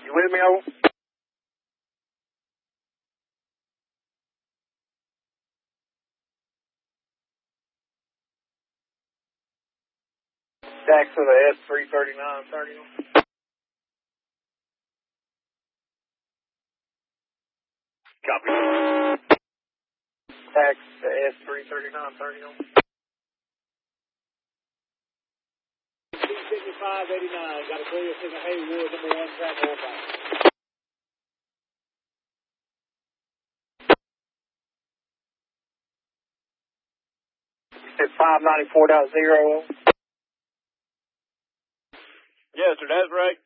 You with me, over? Tax to the S33930. Copy. Tax to S33930. 25589, got a clear signal, Haywood, number 1, track 45. At 594.0. Yes, sir, that's right.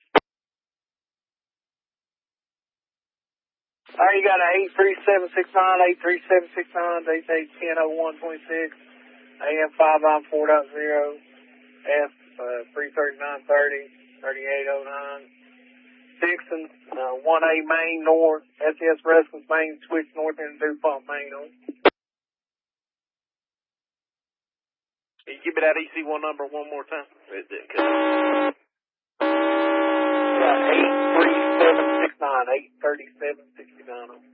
All right, you got an 83769, 83769, they say 100126, AM 594.0, F 33930, 3809. Dixon, 1A Main North, SES Rescue Main, switch north into DuPont Main on. Can you give me that EC1 number one more time? Yeah, 83769, 83769 on.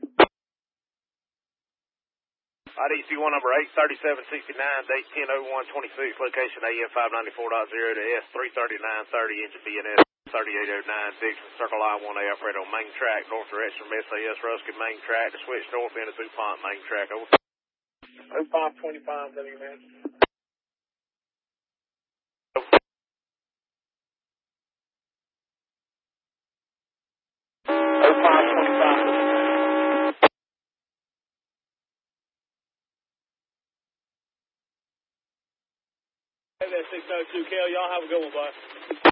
EC1 number 83769, date 100126, location AM 594.0 to S33930, engine BNS 3809, Dixon, circle line 1A, operator on main track, north direction from SAS Ruskin main track to switch north into DuPont main track, over. 0525, WMS. That 602, Kel, y'all have a good one, bud.